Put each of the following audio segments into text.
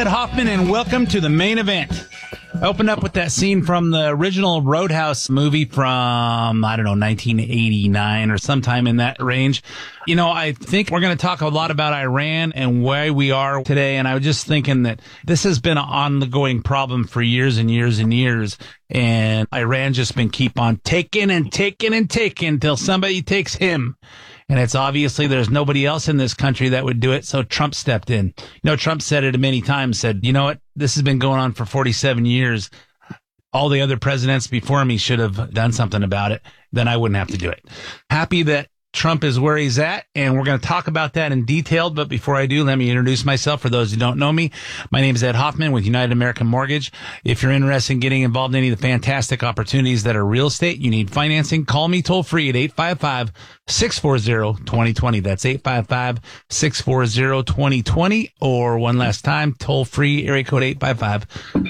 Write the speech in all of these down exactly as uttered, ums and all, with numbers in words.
Ed Hoffman, and welcome to the main event. I opened up with that scene from the original Roadhouse movie from, I don't know, nineteen eighty-nine or sometime in that range. You know, I think we're going to talk a lot about Iran and where we are today. And I was just thinking that this has been an ongoing problem for years and years and years. And Iran just been keep on taking and taking and taking until somebody takes him. And it's obviously there's nobody else in this country that would do it. So Trump stepped in. You know, Trump said it many times, said, you know what? This has been going on for forty-seven years. All the other presidents before me should have done something about it. Then I wouldn't have to do it. Happy that Trump is where he's at, and we're going to talk about that in detail. But before I do, let me introduce myself for those who don't know me. My name is Ed Hoffman with United American Mortgage. If you're interested in getting involved in any of the fantastic opportunities that are real estate, you need financing, call me toll free at eight five five, six four zero, two zero two zero. That's eight five five, six four zero, two zero two zero. Or one last time, toll free, area code eight five five,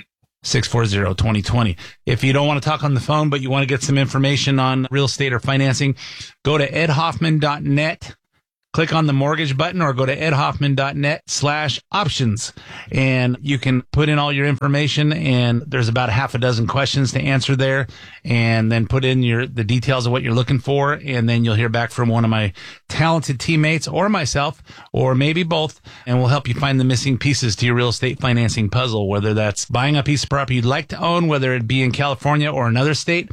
six four zero, two zero two zero. If you don't want to talk on the phone, but you want to get some information on real estate or financing, go to ed hoffman dot net, click on the mortgage button, or go to ed hoffman dot net slash options. And you can put in all your information, and there's about a half a dozen questions to answer there, and then put in your the details of what you're looking for, and then you'll hear back from one of my talented teammates or myself, or maybe both, and we'll help you find the missing pieces to your real estate financing puzzle, whether that's buying a piece of property you'd like to own, whether it be in California or another state,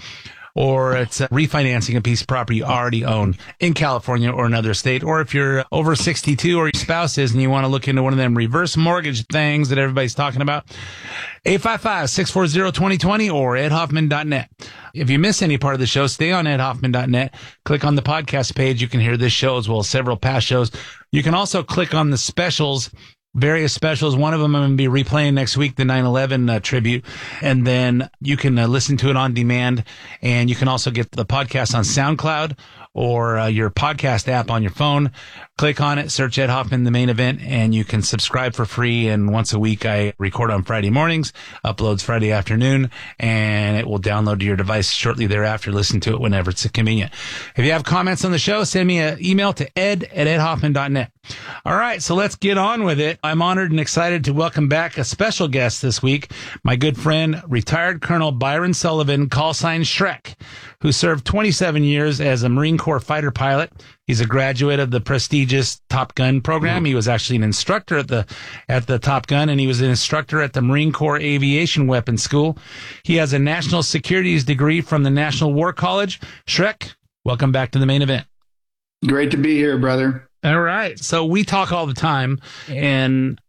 or it's refinancing a piece of property you already own in California or another state. Or if you're over sixty-two or your spouse is and you want to look into one of them reverse mortgage things that everybody's talking about, eight five five, six four zero, two zero two zero or ed hoffman dot net. If you miss any part of the show, stay on ed hoffman dot net. Click on the podcast page. You can hear this show as well as several past shows. You can also click on the specials, various specials. One of them I'm going to be replaying next week, the nine eleven uh, tribute. And then you can uh, listen to it on demand. And you can also get the podcast on SoundCloud or uh, your podcast app on your phone. Click on it, search Ed Hoffman, the main event, and you can subscribe for free. And once a week, I record on Friday mornings, uploads Friday afternoon, and it will download to your device shortly thereafter. Listen to it whenever it's convenient. If you have comments on the show, send me an email to ed at ed hoffman dot net. All right, so let's get on with it. I'm honored and excited to welcome back a special guest this week, my good friend, retired Colonel Byron Sullivan, call sign Shrek, who served twenty-seven years as a Marine Corps fighter pilot. He's a graduate of the prestigious Top Gun program. He was actually an instructor at the at the Top Gun, and he was an instructor at the Marine Corps Aviation Weapons School. He has a national securities degree from the National War College. Shrek, welcome back to the main event. Great to be here, brother. All right. So we talk all the time, and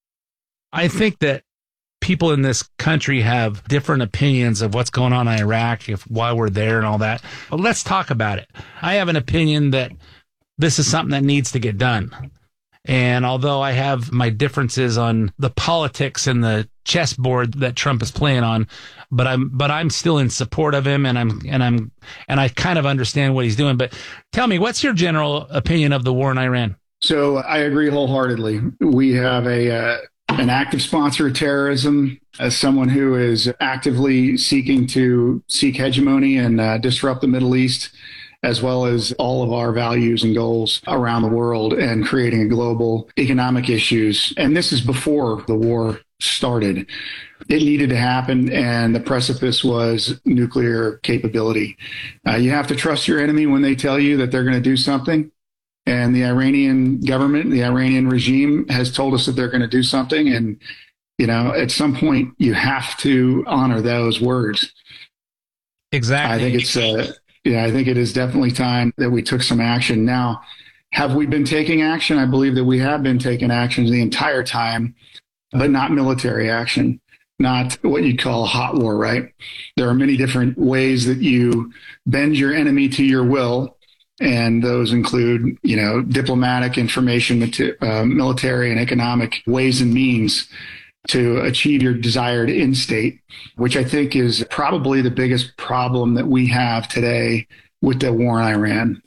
I think that people in this country have different opinions of what's going on in Iraq, if why we're there and all that. But let's talk about it. I have an opinion that this is something that needs to get done. And although I have my differences on the politics and the chessboard that Trump is playing on, but I'm but I'm still in support of him, and I'm and I'm and I kind of understand what he's doing. But tell me, what's your general opinion of the war in Iran? So I agree wholeheartedly. We have a uh, an active sponsor of terrorism, as someone who is actively seeking to seek hegemony and uh, disrupt the Middle East, as well as all of our values and goals around the world, and creating a global economic issues. And this is before the war started. It needed to happen, and the precipice was nuclear capability. Uh, you have to trust your enemy when they tell you that they're going to do something. And the Iranian government, the Iranian regime has told us that they're going to do something. And, you know, at some point, you have to honor those words. Exactly. I think it's, uh, yeah, I think it is definitely time that we took some action. Now, have we been taking action? I believe that we have been taking action the entire time, but not military action, not what you'd call hot war, right? There are many different ways that you bend your enemy to your will. And those include, you know, diplomatic, information, uh, military, and economic ways and means to achieve your desired end state, which I think is probably the biggest problem that we have today with the war in Iran.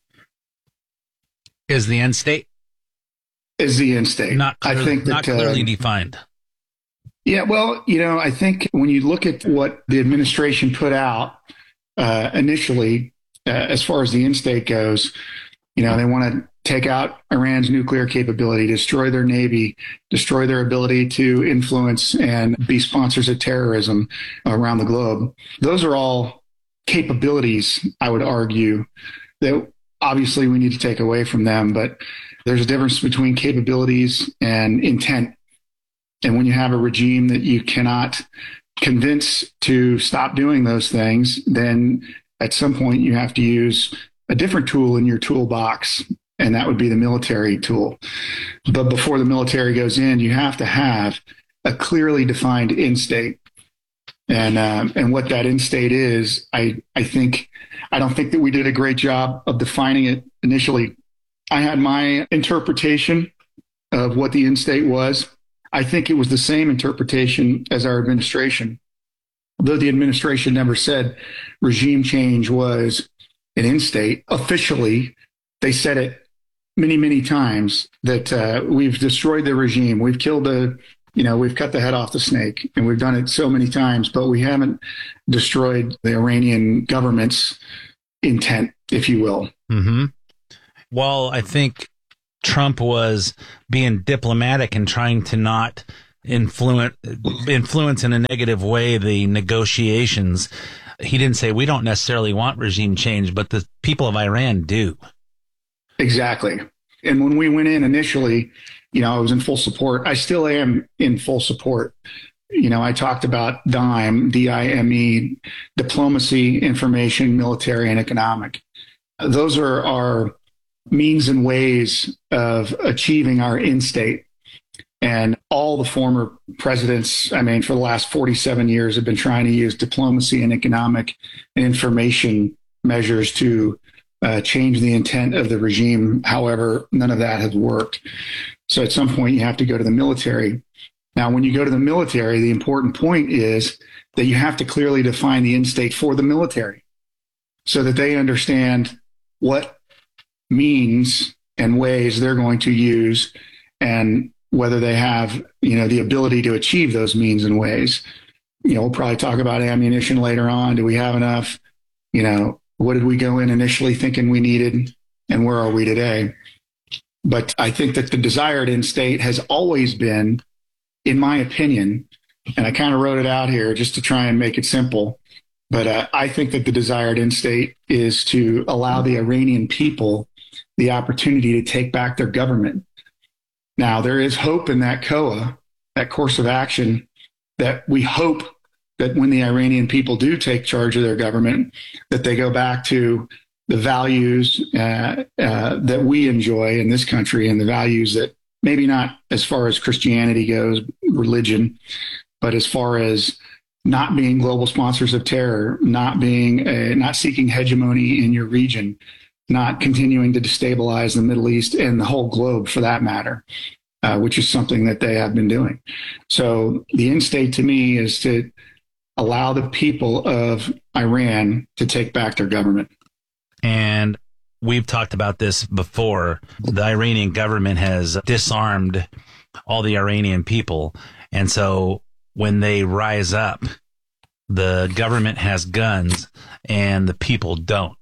Is the end state? Is the end state. Not clearly, I think that, not clearly uh, defined. Yeah, well, you know, I think when you look at what the administration put out uh, initially, Uh, as far as the end state goes, you know, they want to take out Iran's nuclear capability, destroy their navy, destroy their ability to influence and be sponsors of terrorism around the globe. Those are all capabilities, I would argue, that obviously we need to take away from them. But there's a difference between capabilities and intent. And when you have a regime that you cannot convince to stop doing those things, then at some point you have to use a different tool in your toolbox, and that would be the military tool. But before the military goes in, you have to have a clearly defined end state. And uh, and what that end state is, I, I think, I don't think that we did a great job of defining it initially. I had my interpretation of what the end state was. I think it was the same interpretation as our administration, though the administration never said regime change was an end state. Officially, they said it many, many times that uh, we've destroyed the regime. We've killed the, you know, we've cut the head off the snake, and we've done it so many times, but we haven't destroyed the Iranian government's intent, if you will. Mm-hmm. Well, I think Trump was being diplomatic and trying to not influence influence in a negative way the negotiations. He didn't say we don't necessarily want regime change, but the people of Iran do. Exactly. And when we went in initially, you know, I was in full support. I still am in full support. You know, I talked about DIME, D I M E, diplomacy, information, military, and economic. Those are our means and ways of achieving our end state. And all the former presidents, I mean, for the last forty-seven years have been trying to use diplomacy and economic and information measures to uh, change the intent of the regime. However, none of that has worked. So at some point, you have to go to the military. Now, when you go to the military, the important point is that you have to clearly define the end state for the military so that they understand what means and ways they're going to use and whether they have, you know, the ability to achieve those means and ways. You know, we'll probably talk about ammunition later on. Do we have enough? You know, what did we go in initially thinking we needed, and where are we today? But I think that the desired end state has always been, in my opinion, and I kind of wrote it out here just to try and make it simple, but uh, I think that the desired end state is to allow the Iranian people the opportunity to take back their government. Now, there is hope in that C O A, that course of action, that we hope that when the Iranian people do take charge of their government, that they go back to the values uh, uh, that we enjoy in this country, and the values that maybe not as far as Christianity goes, religion, but as far as not being global sponsors of terror, not being, a, not seeking hegemony in your region, not continuing to destabilize the Middle East and the whole globe for that matter, uh, which is something that they have been doing. So the end state to me is to allow the people of Iran to take back their government. And we've talked about this before. The Iranian government has disarmed all the Iranian people. And so when they rise up, the government has guns and the people don't.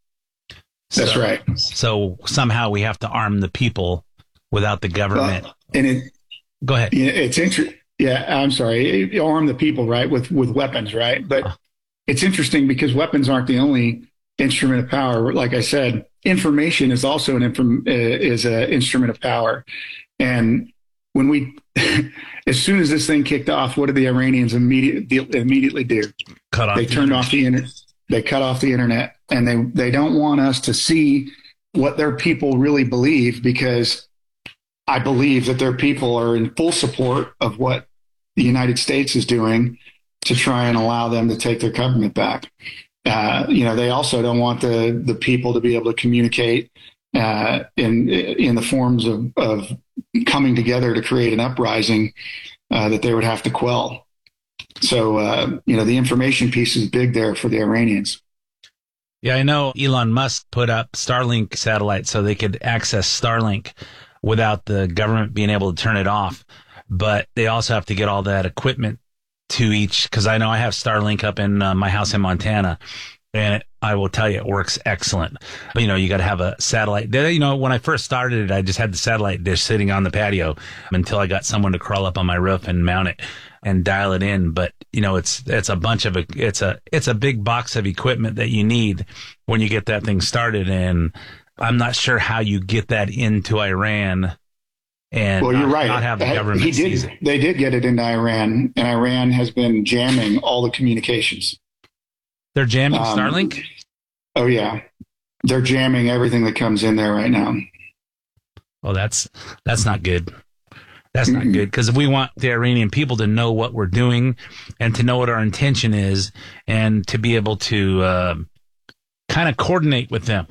That's so, right. So somehow we have to arm the people without the government. Uh, and it, Go ahead. Yeah, it's interesting. Yeah, I'm sorry. Arm the people, right, with with weapons, right? But it's interesting because weapons aren't the only instrument of power. Like I said, information is also an inform, uh, is an instrument of power. And when we, as soon as this thing kicked off, what did the Iranians immediately immediately do? Cut off. They the turned internet. off the internet. They cut off the internet, and they they don't want us to see what their people really believe, because I believe that their people are in full support of what the United States is doing to try and allow them to take their government back. Uh, you know, they also don't want the the people to be able to communicate uh, in in the forms of, of coming together to create an uprising uh, that they would have to quell. So, uh, you know, the information piece is big there for the Iranians. Yeah, I know Elon Musk put up Starlink satellites so they could access Starlink without the government being able to turn it off. But they also have to get all that equipment to each, because I know I have Starlink up in uh, my house in Montana, And it, I will tell you, it works excellent. But, you know, you got to have a satellite. You know, when I first started it, I just had the satellite dish sitting on the patio until I got someone to crawl up on my roof and mount it and dial it in. But, you know, it's, it's a bunch of, it's a, it's a big box of equipment that you need when you get that thing started. And I'm not sure how you get that into Iran and well, you're not, right. not have the government he did, seize it. They did get it into Iran, and Iran has been jamming all the communications. They're jamming Um, Starlink? Oh, yeah. They're jamming everything that comes in there right now. Well, that's that's not good. That's not good, because we want the Iranian people to know what we're doing and to know what our intention is and to be able to uh, kind of coordinate with them.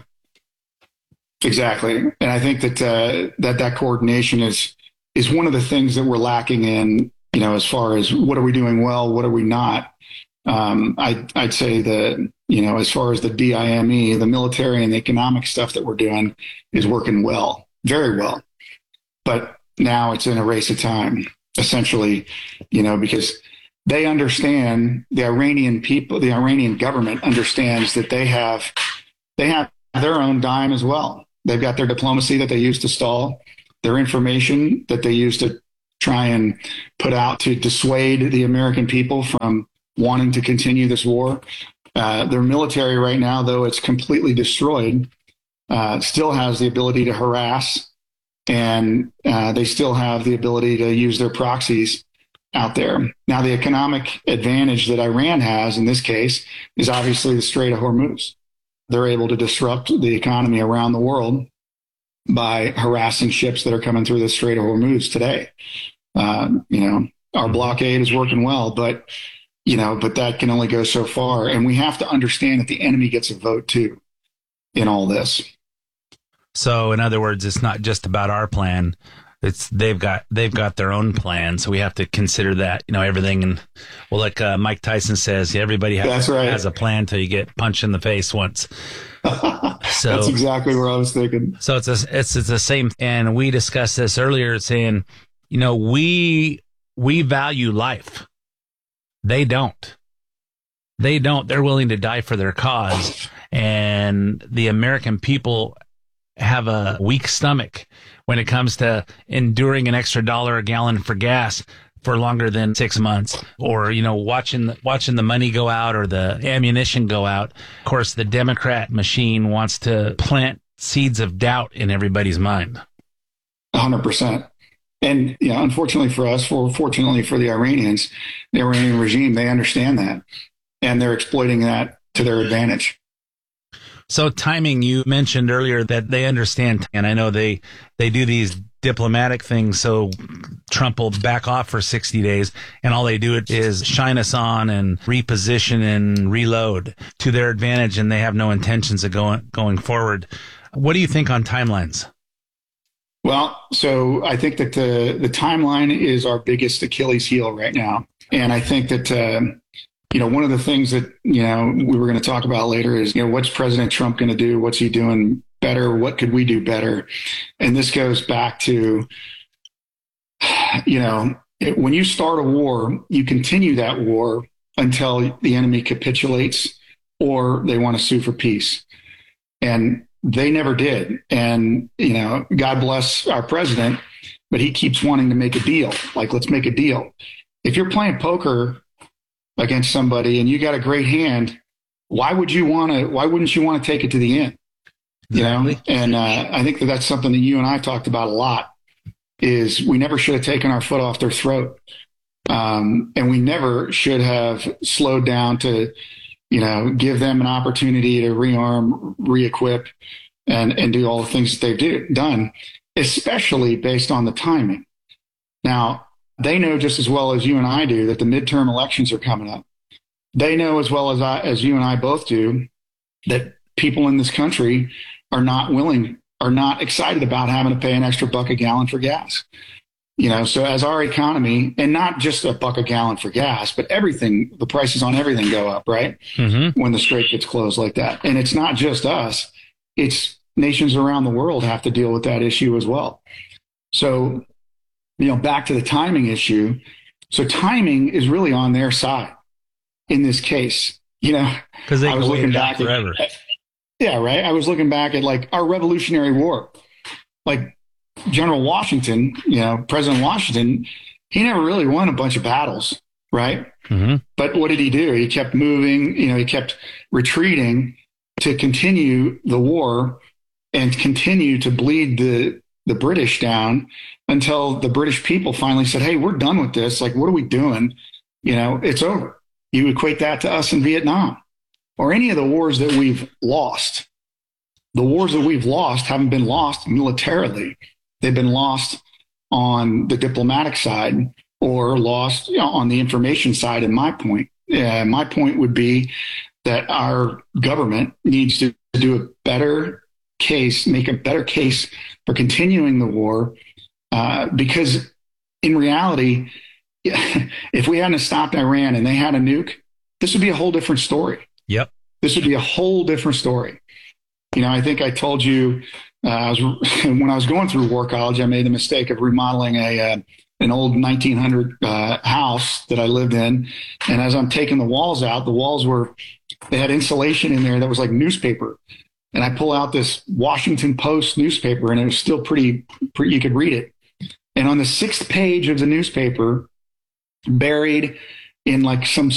Exactly. And I think that uh, that that coordination is is one of the things that we're lacking in, you know, as far as what are we doing well, what are we not. Um, I, I'd say that, you know, as far as the D I M E, the military and the economic stuff that we're doing is working well, very well. But now it's in a race of time, essentially, you know, because they understand, the Iranian people, the Iranian government understands that they have, they have their own dime as well. They've got their diplomacy that they use to stall, their information that they use to try and put out to dissuade the American people from wanting to continue this war. Uh, their military right now, though it's completely destroyed, uh, still has the ability to harass, and uh, they still have the ability to use their proxies out there. Now, the economic advantage that Iran has in this case is obviously the Strait of Hormuz. They're able to disrupt the economy around the world by harassing ships that are coming through the Strait of Hormuz today. Uh, you know, our blockade is working well, but You know, but that can only go so far. And we have to understand that the enemy gets a vote too in all this. So in other words, it's not just about our plan. It's they've got they've got their own plan. So we have to consider that, you know, everything. And well, like uh, Mike Tyson says, everybody has, That's right. has a plan till you get punched in the face once. So that's exactly what I was thinking. So it's a, it's it's the same. And we discussed this earlier, saying, you know, we we value life. They don't. They don't. They're willing to die for their cause. And the American people have a weak stomach when it comes to enduring an extra dollar a gallon for gas for longer than six months, or, you know, watching, watching the money go out or the ammunition go out. Of course, the Democrat machine wants to plant seeds of doubt in everybody's mind. A hundred percent. And, you know, unfortunately for us, or fortunately for the Iranians, the Iranian regime, they understand that, and they're exploiting that to their advantage. So timing, you mentioned earlier that they understand, and I know they, they do these diplomatic things. So Trump will back off for sixty days, and all they do is shine us on and reposition and reload to their advantage, and they have no intentions of going, going forward. What do you think on timelines? Well, so I think that the, the timeline is our biggest Achilles heel right now. And I think that, uh, you know, one of the things that, you know, we were going to talk about later is, you know, what's President Trump going to do? What's he doing better? What could we do better? And this goes back to, you know, it, when you start a war, you continue that war until the enemy capitulates or they want to sue for peace. And they never did. And, you know, God bless our president, but he keeps wanting to make a deal. Like, let's make a deal. If you're playing poker against somebody and you got a great hand, why would you want to, why wouldn't you want to take it to the end? You know? And uh, I think that that's something that you and I talked about a lot, is we never should have taken our foot off their throat. Um, and we never should have slowed down to, you know, give them an opportunity to rearm, re-equip, and, and do all the things that they've do, done, especially based on the timing. Now, they know just as well as you and I do that the midterm elections are coming up. They know as well as I, as you and I both do, that people in this country are not willing, are not excited about having to pay an extra buck a gallon for gas. You know, so as our economy, and not just a buck a gallon for gas, but everything, the prices on everything go up, right? Mm-hmm. When the strait gets closed like that. And it's not just us, it's nations around the world have to deal with that issue as well. So, you know, back to the timing issue. So timing is really on their side in this case. you know, because they I was can looking wait back back forever. At, yeah, right. I was looking back at like our Revolutionary War, like General Washington, you know, President Washington, he never really won a bunch of battles, right? Mm-hmm. But what did he do? He kept moving, you know, he kept retreating to continue the war and continue to bleed the, the British down until the British people finally said, hey, we're done with this. Like, what are we doing? You know, it's over. You equate that to us in Vietnam or any of the wars that we've lost. The wars that we've lost haven't been lost militarily. They've been lost on the diplomatic side or lost, you know, on the information side. And my point, uh, my point would be that our government needs to do a better case, make a better case for continuing the war, uh, because in reality, if we hadn't stopped Iran and they had a nuke, this would be a whole different story. Yep. This would be a whole different story. You know, I think I told you uh, I was when I was going through War College, I made the mistake of remodeling a uh, an old nineteen hundred uh, house that I lived in, and as I'm taking the walls out, the walls were they had insulation in there that was like newspaper, and I pull out this Washington Post newspaper, and it was still pretty, pretty you could read it, and on the sixth page of the newspaper, buried in like some